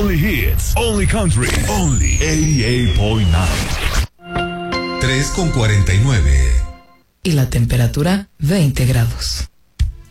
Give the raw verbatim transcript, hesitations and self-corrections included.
Only hits, only country, only ochenta y ocho punto nueve. tres con cuarenta y nueve. Y la temperatura veinte grados.